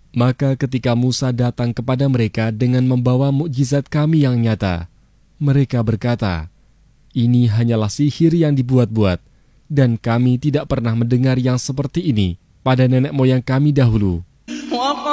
Maka ketika Musa datang kepada mereka dengan membawa mukjizat kami yang nyata, mereka berkata, "Ini hanyalah sihir yang dibuat-buat, dan kami tidak pernah mendengar yang seperti ini pada nenek moyang kami dahulu."